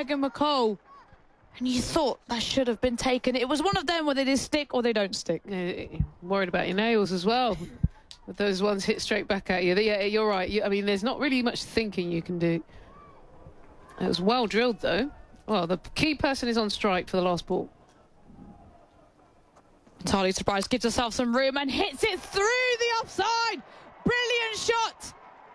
Megan McCall. And you thought that should have been taken. It was one of them where they just stick or they don't stick. Yeah, worried about your nails as well. Those ones hit straight back at you. Yeah, you're right. I mean, there's not really much thinking you can do. It was well drilled, though. Well, the key person is on strike for the last ball. Entirely surprised, gives herself some room and hits it through the offside. Brilliant shot.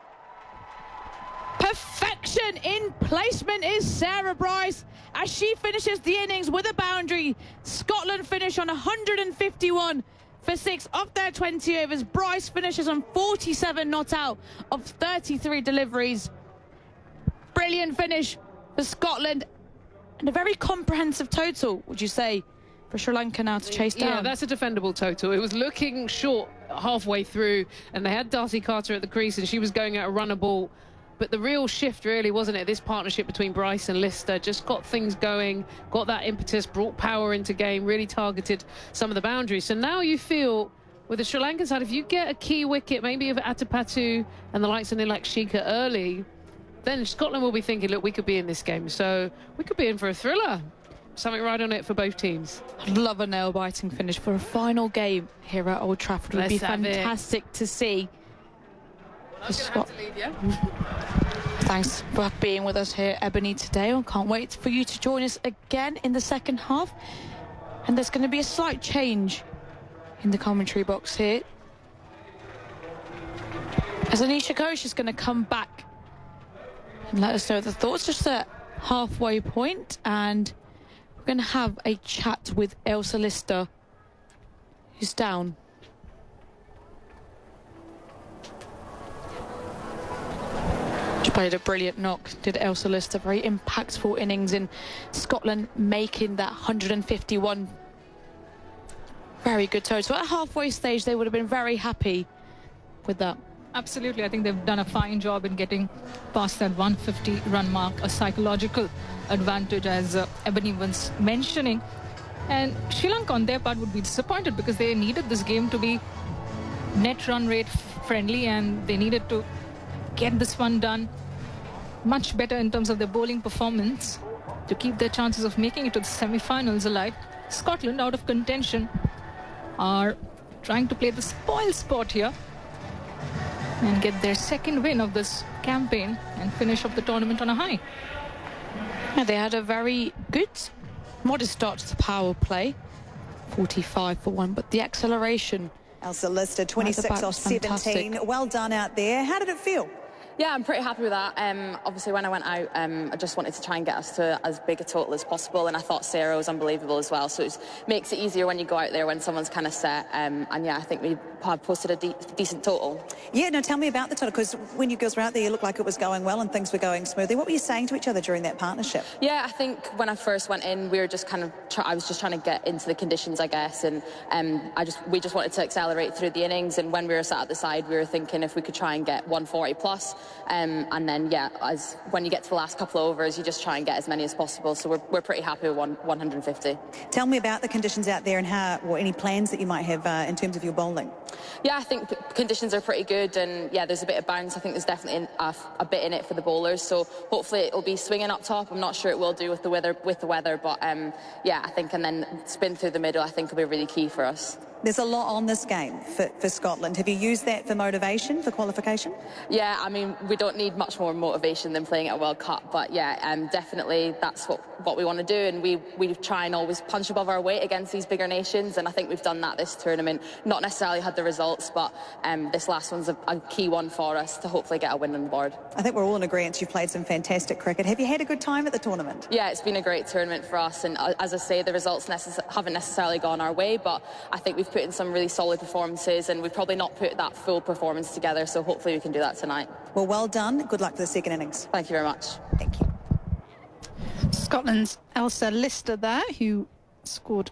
Perfection in placement is Sarah Bryce as she finishes the innings with a boundary. Scotland finish on 151 for 6 off their 20 overs. Bryce finishes on 47 not out of 33 deliveries. Brilliant finish for Scotland and a very comprehensive total, would you say, for Sri Lanka now to chase down? Yeah, that's a defendable total. It was looking short halfway through and they had Darcy Carter at the crease and she was going at a runner ball. But the real shift, really, wasn't it? This partnership between Bryce and Lister just got things going, got that impetus, brought power into game, really targeted some of the boundaries. So now you feel, with the Sri Lankan side, if you get a key wicket, maybe of Atapattu and the likes of Nilak Shika early, then Scotland will be thinking, look, we could be in this game. So we could be in for a thriller. Something right on it for both teams. I'd love a nail-biting finish for a final game here at Old Trafford. It would be fantastic to see. Thanks for being with us here, Ebony, today. I can't wait for you to join us again in the second half. And there's going to be a slight change in the commentary box here, as Anisha Ghosh is going to come back and let us know the thoughts just at halfway point. And we're going to have a chat with Elsa Lister, who's down. She played a brilliant knock, did Elsa Lister. Very impactful innings in Scotland, making that 151. Very good total. At halfway stage, they would have been very happy with that. Absolutely. I think they've done a fine job in getting past that 150 run mark, a psychological advantage, as Ebony was mentioning. And Sri Lanka, on their part, would be disappointed because they needed this game to be net run rate friendly and they needed to get this one done much better in terms of their bowling performance to keep their chances of making it to the semi-finals alive. Scotland, out of contention, are trying to play the spoil sport here and get their second win of this campaign and finish off the tournament on a high. Yeah, they had a very good, modest start to the power play, 45 for 1, but the acceleration. Elsa Lister, 26 off 17. Well done out there. How did it feel? Yeah, I'm pretty happy with that. Obviously, when I went out, I just wanted to try and get us to as big a total as possible, and I thought Sarah was unbelievable as well. So it makes it easier when you go out there when someone's kind of set. And yeah, I think we have posted a decent total. Yeah, no, tell me about the total, because when you girls were out there, you looked like it was going well and things were going smoothly. What were you saying to each other during that partnership? Yeah, I think when I first went in, we were just kind of, I was just trying to get into the conditions, I guess, and we just wanted to accelerate through the innings. And when we were sat at the side, we were thinking if we could try and get 140 plus. And then, yeah, when you get to the last couple of overs, you just try and get as many as possible. So we're pretty happy with 150. Tell me about the conditions out there and any plans that you might have in terms of your bowling. Yeah, I think conditions are pretty good, and yeah, there's a bit of bounce. I think there's definitely a bit in it for the bowlers. So hopefully it'll be swinging up top. I'm not sure it will do with the weather, but yeah, I think, and then spin through the middle, I think will be really key for us. There's a lot on this game for Scotland. Have you used that for motivation, for qualification? Yeah, I mean, we don't need much more motivation than playing at a World Cup, but yeah, definitely that's what we want to do, and we try and always punch above our weight against these bigger nations, and I think we've done that this tournament. Not necessarily had the results, but this last one's a key one for us to hopefully get a win on the board. I think we're all in agreement you've played some fantastic cricket. Have you had a good time at the tournament? Yeah, it's been a great tournament for us, and as I say, the results haven't necessarily gone our way, but I think we've put in some really solid performances, and we've probably not put that full performance together, so hopefully we can do that tonight. Well done. Good luck for the second innings. Thank you very much. Thank you. Scotland's Elsa Lister there, who scored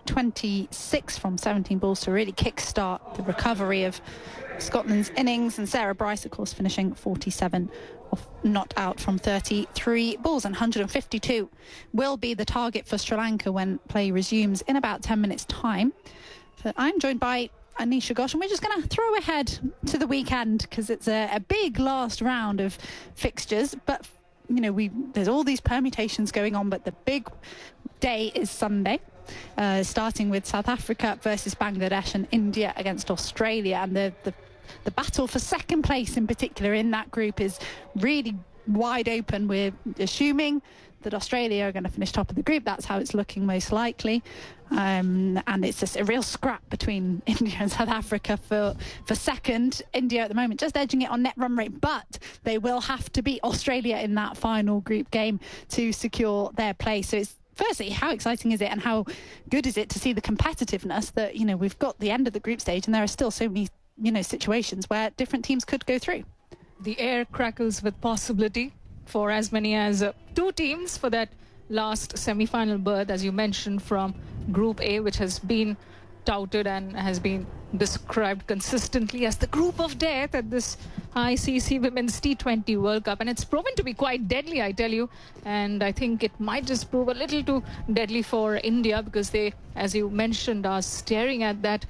26 from 17 balls to really kickstart the recovery of Scotland's innings, and Sarah Bryce, of course, finishing 47 off not out from 33 balls, and 152 will be the target for Sri Lanka when play resumes in about 10 minutes' time. But I'm joined by Anisha Ghosh, and we're just going to throw ahead to the weekend because it's a big last round of fixtures. But there's all these permutations going on, but the big day is Sunday. Starting with South Africa versus Bangladesh and India against Australia, and the battle for second place in particular in that group is really wide open. We're assuming that Australia are going to finish top of the group. That's how it's looking most likely. And it's just a real scrap between India and South Africa for second. India at the moment just edging it on net run rate, but they will have to beat Australia in that final group game to secure their place. So it's, firstly, how exciting is it, and how good is it to see the competitiveness that, we've got the end of the group stage and there are still so many, situations where different teams could go through. The air crackles with possibility for as many as 2 teams for that last semi-final berth, as you mentioned, from Group A, which has been touted and has been described consistently as the group of death at this ICC Women's T20 World Cup. And it's proven to be quite deadly, I tell you. And I think it might just prove a little too deadly for India, because they, as you mentioned, are staring at that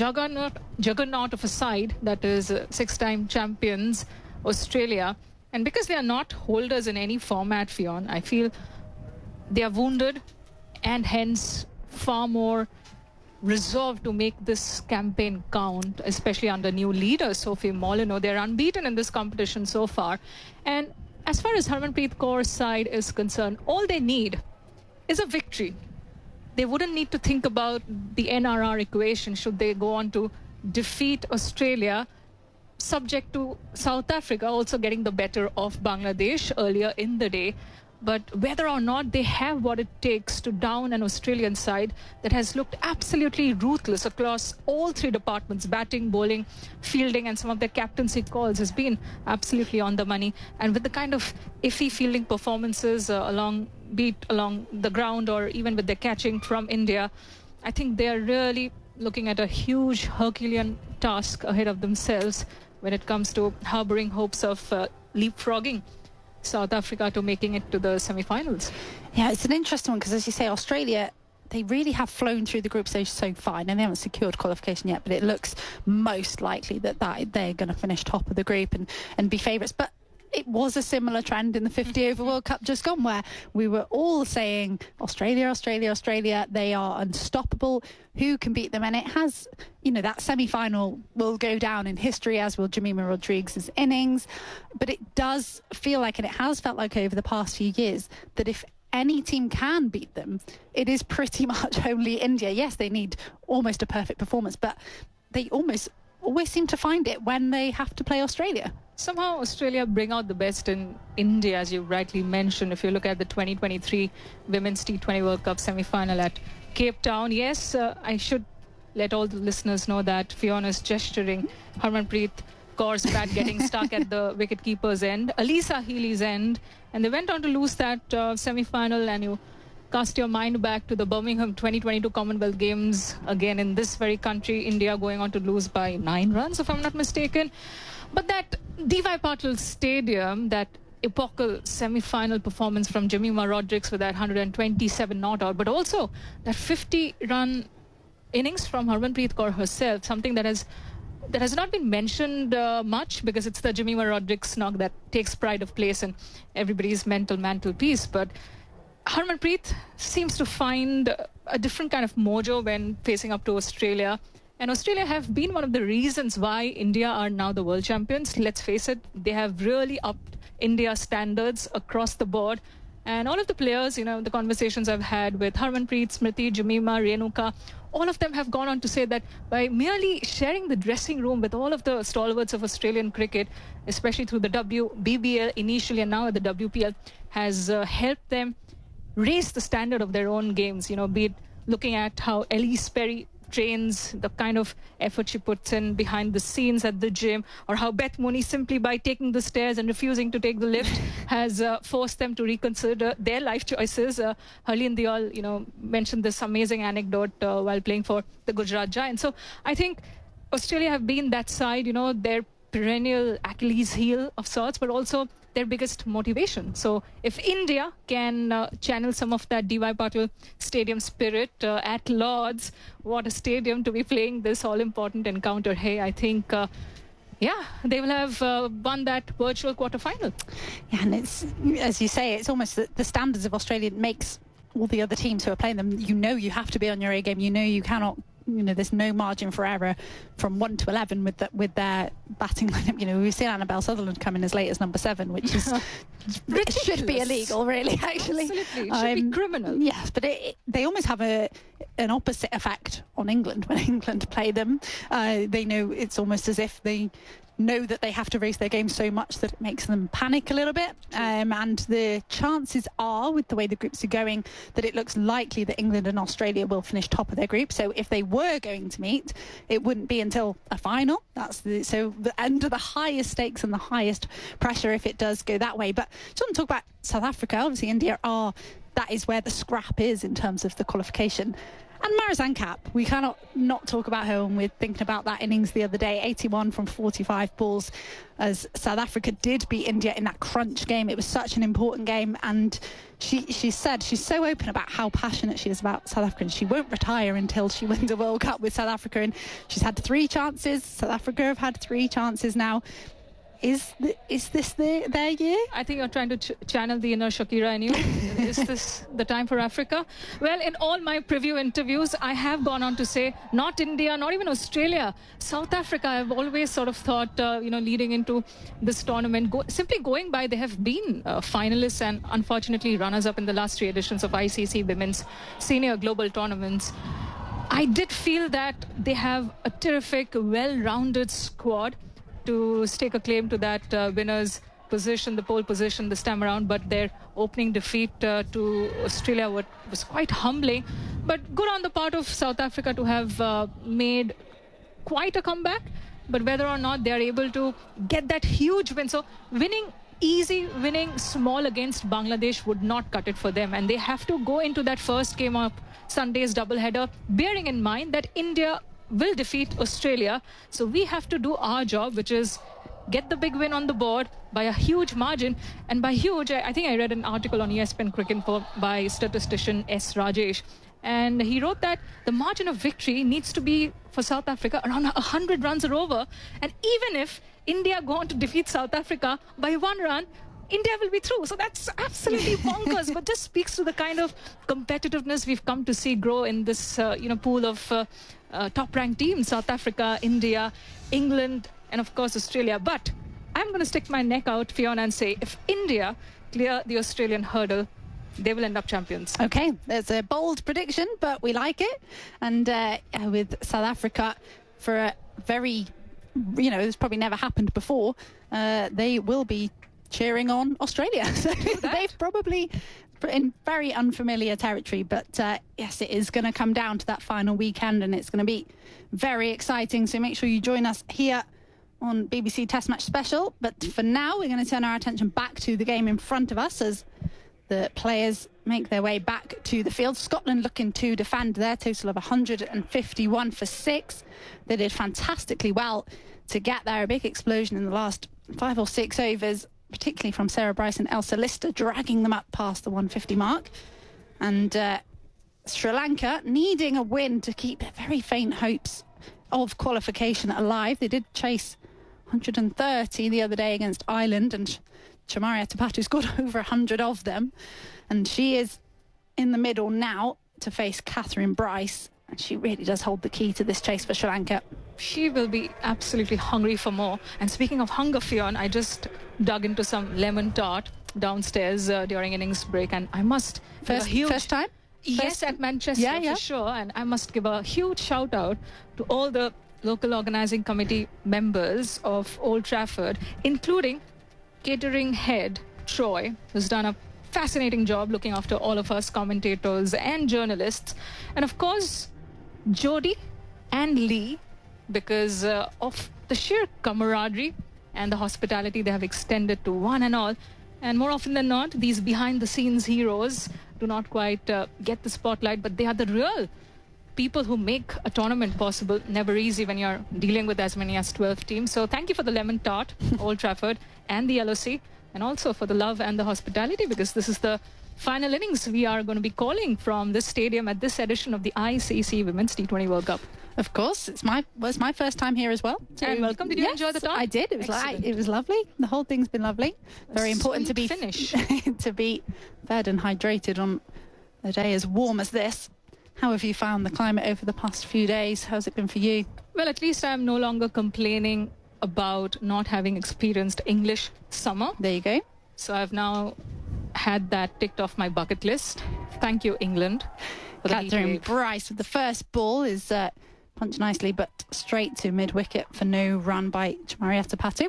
juggernaut of a side that is 6-time champions Australia. And because they are not holders in any format, Fionn, I feel they are wounded and hence far more resolved to make this campaign count, especially under new leader Sophie Molyneux. They're unbeaten in this competition so far. And as far as Harmanpreet Kaur's side is concerned, all they need is a victory. They wouldn't need to think about the NRR equation should they go on to defeat Australia, subject to South Africa also getting the better of Bangladesh earlier in the day. But whether or not they have what it takes to down an Australian side that has looked absolutely ruthless across all 3 departments, batting, bowling, fielding, and some of their captaincy calls has been absolutely on the money. And with the kind of iffy fielding performances along the ground, or even with the catching from India, I think they are really looking at a huge Herculean task ahead of themselves when it comes to harboring hopes of leapfrogging South Africa to making it to the semi-finals. Yeah, it's an interesting one because, as you say, Australia, they really have flown through the group stage so far, and they haven't secured qualification yet, but it looks most likely that they're going to finish top of the group and be favourites. But it was a similar trend in the 50 over World Cup just gone, where we were all saying Australia, Australia, Australia, they are unstoppable. Who can beat them? And it has, that semi-final will go down in history, as will Jemimah Rodriguez's innings. But it does feel like, and it has felt like over the past few years, that if any team can beat them, it is pretty much only India. Yes, they need almost a perfect performance, but they almost always seem to find it when they have to play Australia. Somehow Australia bring out the best in India, as you rightly mentioned. If you look at the 2023 Women's T20 World Cup semi-final at Cape Town, yes, I should let all the listeners know that Fionn is gesturing Harmanpreet Kaur's bat getting stuck at the wicketkeeper's end, Alyssa Healy's end, and they went on to lose that semi-final. And you cast your mind back to the Birmingham 2022 Commonwealth Games, again in this very country, India going on to lose by 9 runs, if I'm not mistaken. But that D.Y. Patil Stadium, that epochal semi-final performance from Jemimah Rodriguez with that 127 not out, but also that 50-run innings from Harmanpreet Kaur herself, something that has not been mentioned much, because it's the Jemimah Rodriguez knock that takes pride of place in everybody's mental mantelpiece. But Harmanpreet seems to find a different kind of mojo when facing up to Australia. And Australia have been one of the reasons why India are now the world champions. Let's face it, they have really upped India's standards across the board. And all of the players, the conversations I've had with Harmanpreet, Smriti, Jemimah, Renuka, all of them have gone on to say that by merely sharing the dressing room with all of the stalwarts of Australian cricket, especially through the WBBL initially and now at the WPL, has helped them raise the standard of their own games. Be it looking at how Elise Perry trains, the kind of effort she puts in behind the scenes at the gym, or how Beth Mooney, simply by taking the stairs and refusing to take the lift, has forced them to reconsider their life choices. Harleen Deol, mentioned this amazing anecdote while playing for the Gujarat Giants. So I think Australia have been that side, their perennial Achilles heel of sorts, but also their biggest motivation. So if India can channel some of that D.Y. Patil Stadium spirit at Lord's, what a stadium to be playing this all-important encounter. Hey, I think, Yeah, they will have won that virtual quarterfinal. Yeah, and it's, as you say, it's almost the standards of Australia makes all the other teams who are playing them, you have to be on your A game. You cannot, there's no margin for error from 1 to 11 with their batting lineup. We've seen Annabelle Sutherland come in as late as number 7, which is it should be illegal, really. Actually, absolutely, it should be criminal. Yes, but they almost have an opposite effect on England when England play them. They know it's almost as if they know that they have to raise their game so much that it makes them panic a little bit. And the chances are, with the way the groups are going, that it looks likely that England and Australia will finish top of their group. So if they were going to meet, it wouldn't be until a final. So under the highest stakes and the highest pressure if it does go that way. But just want to talk about South Africa. Obviously, India that is where the scrap is in terms of the qualification. And Marizanne Kapp, we cannot not talk about her when we're thinking about that innings the other day. 81 from 45 balls as South Africa did beat India in that crunch game. It was such an important game, and she said she's so open about how passionate she is about South Africa, and she won't retire until she wins a World Cup with South Africa. And she's had 3 chances. South Africa have had 3 chances now. Is this their year? I think you're trying to channel the inner Shakira anyway. Is this the time for Africa? Well, in all my preview interviews, I have gone on to say not India, not even Australia, South Africa. I've always sort of thought, leading into this tournament, simply going by, they have been finalists and unfortunately runners-up in the last 3 editions of ICC Women's Senior Global Tournaments. I did feel that they have a terrific, well-rounded squad to stake a claim to that winner's position, the pole position this time around. But their opening defeat to Australia was quite humbling. But good on the part of South Africa to have made quite a comeback. But whether or not they are able to get that huge win. So winning small against Bangladesh would not cut it for them. And they have to go into that first game of Sunday's doubleheader, bearing in mind that India will defeat Australia. So we have to do our job, which is get the big win on the board by a huge margin. And by huge, I think I read an article on ESPN Cricket by statistician S. Rajesh. And he wrote that the margin of victory needs to be, for South Africa, around 100 runs or over. And even if India go on to defeat South Africa by 1 run, India will be through. So that's absolutely bonkers, but just speaks to the kind of competitiveness we've come to see grow in this pool of top-ranked teams: South Africa, India, England, and of course Australia. But I'm going to stick my neck out, Fiona, and say if India clear the Australian hurdle, they will end up champions. Okay, there's a bold prediction, but we like it. And with South Africa, for a very, it's probably never happened before, they will be cheering on Australia. So they've probably in very unfamiliar territory, but yes, it is going to come down to that final weekend, and it's going to be very exciting. So make sure you join us here on BBC Test Match Special. But for now, we're going to turn our attention back to the game in front of us as the players make their way back to the field. Scotland looking to defend their total of 151 for 6. They did fantastically well to get there. A big explosion in the last 5 or 6 overs, particularly from Sarah Bryce and Elsa Lister, dragging them up past the 150 mark. And Sri Lanka needing a win to keep very faint hopes of qualification alive. They did chase 130 the other day against Ireland, and Chamaria Tapatu scored over 100 of them. And she is in the middle now to face Catherine Bryce. And she really does hold the key to this chase for Sri Lanka. She will be absolutely hungry for more. And speaking of hunger, Fionn, I just dug into some lemon tart downstairs during innings break, and I must... First time? Yes, at Manchester, for sure. And I must give a huge shout out to all the local organising committee members of Old Trafford, including catering head Troy, who's done a fascinating job looking after all of us commentators and journalists. And of course, Jodie and Lee, because of the sheer camaraderie and the hospitality they have extended to one and all. And more often than not, these behind-the-scenes heroes do not quite get the spotlight, but they are the real people who make a tournament possible. Never easy when you're dealing with as many as 12 teams. So thank you for the lemon tart, Old Trafford, and the LOC, and also for the love and the hospitality, because this is the final innings we are going to be calling from this stadium at this edition of the ICC Women's T20 World Cup. Of course, was my first time here as well. And welcome. Did you enjoy the talk? I did. It was lovely. The whole thing's been lovely. Very important to be finish. to be fed and hydrated on a day as warm as this. How have you found the climate over the past few days? How's it been for you? Well, at least I'm no longer complaining about not having experienced English summer. There you go. So I've now had that ticked off my bucket list. Thank you, England. Catherine Bryce with the first ball is punched nicely, but straight to mid-wicket for no run by Chamari Atapattu.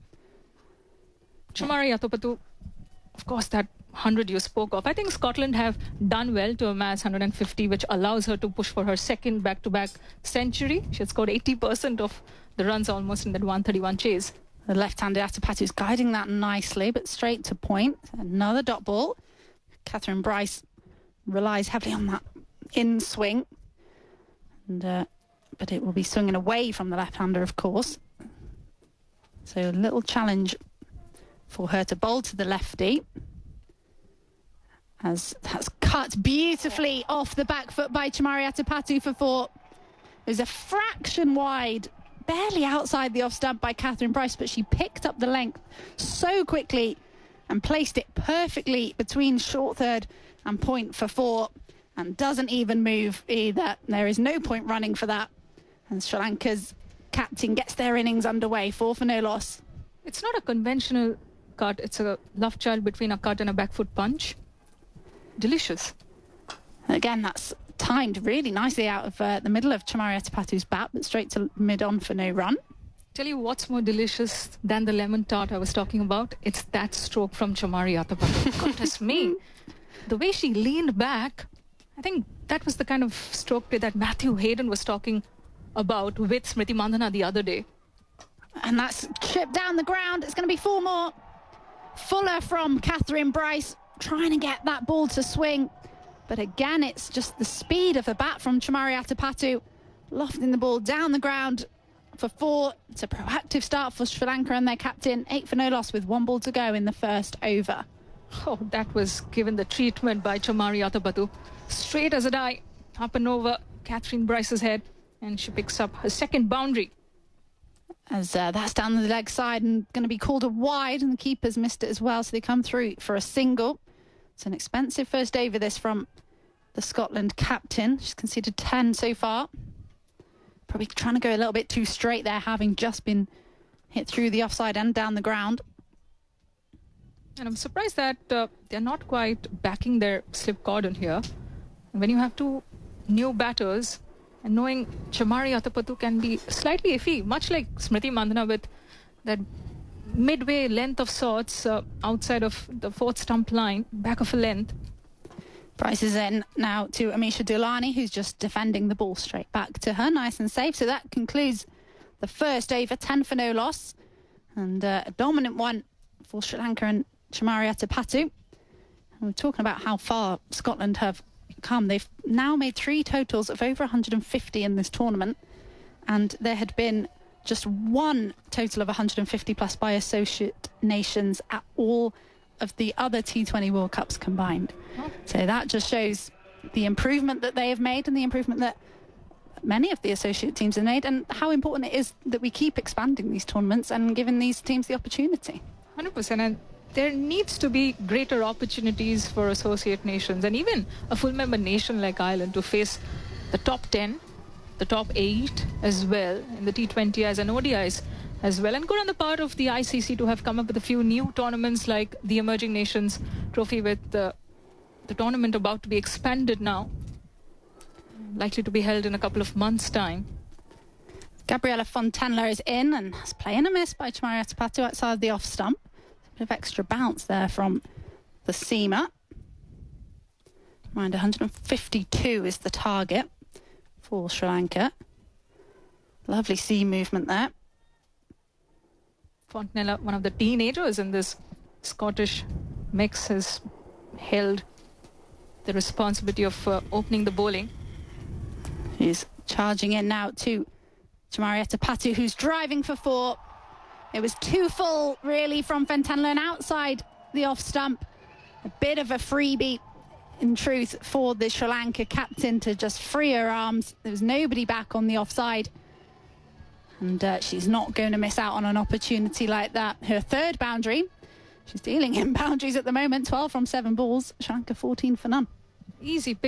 Chamari Atapattu, of course, that 100 you spoke of. I think Scotland have done well to amass 150, which allows her to push for her second back-to-back century. She had scored 80% of the runs almost in that 131 chase. The left-handed Atapattu is guiding that nicely, but straight to point. Another dot ball. Catherine Bryce relies heavily on that in-swing. And but it will be swinging away from the left-hander, of course. So a little challenge for her to bowl to the lefty. As that's cut beautifully off the back foot by Chamari Atapattu for 4. There's a fraction wide, barely outside the off stump by Catherine Bryce, but she picked up the length so quickly and placed it perfectly between short third and point for 4, and doesn't even move either. There is no point running for that. And Sri Lanka's captain gets their innings underway, 4 for no loss. It's not a conventional cut. It's a love child between a cut and a back foot punch. Delicious. Again, that's timed really nicely out of the middle of Chamari Atapattu's bat, but straight to mid-on for no run. Tell you what's more delicious than the lemon tart I was talking about? It's that stroke from Chamari Atapattu. Goodness me. The way she leaned back, I think that was the kind of stroke play that Matthew Hayden was talking about with Smriti Mandhana the other day. And that's chipped down the ground. It's going to be 4 more. Fuller from Catherine Bryce, trying to get that ball to swing. But again, it's just the speed of the bat from Chamari Atapattu, lofting the ball down the ground for 4. It's a proactive start for Sri Lanka and their captain. 8 for no loss with 1 ball to go in the first over. Oh, that was given the treatment by Chamari Atapattu. Straight as a die, up and over Catherine Bryce's head, and she picks up her second boundary. As that's down the leg side and going to be called a wide, and the keeper's missed it as well, so they come through for a single. It's an expensive first over this from the Scotland captain. She's conceded 10 so far. Probably trying to go a little bit too straight there, having just been hit through the offside and down the ground. And I'm surprised that they're not quite backing their slip cordon here. And when you have 2 new batters, and knowing Chamari Atapattu can be slightly iffy, much like Smriti Mandhana with that midway length of sorts outside of the 4th stump line, back of a length. Bryce is in now to Amisha Dulani, who's just defending the ball straight back to her, nice and safe. So that concludes the first over, 10 for no loss. And a dominant one for Sri Lanka and Chamari Atapattu. And we're talking about how far Scotland have come. They've now made 3 totals of over 150 in this tournament, and there had been just 1 total of 150 plus by associate nations at all of the other T20 World Cups combined. So that just shows the improvement that they have made and the improvement that many of the associate teams have made, and how important it is that we keep expanding these tournaments and giving these teams the opportunity. 100%. And there needs to be greater opportunities for associate nations and even a full member nation like Ireland to face the top 10, the top 8 as well in the T20Is and ODIs as well. And good on the part of the ICC to have come up with a few new tournaments like the Emerging Nations Trophy, with the tournament about to be expanded now, likely to be held in a couple of months' time. Gabriella Fontenla is in, and that's play and a miss by Chamari Atapattu outside the off stump. A bit of extra bounce there from the seamer. Mind 152 is the target for Sri Lanka. Lovely seam movement there. Fontenella, one of the teenagers in this Scottish mix, has held the responsibility of opening the bowling. He's charging in now to Chamari Atapattu, who's driving for 4. It was too full, really, from Fontenla, and outside the off stump. A bit of a freebie, in truth, for the Sri Lanka captain to just free her arms. There was nobody back on the offside. And she's not going to miss out on an opportunity like that. Her third boundary. She's dealing in boundaries at the moment. 12 from 7 balls. Sri Lanka 14 for none. Easy pick.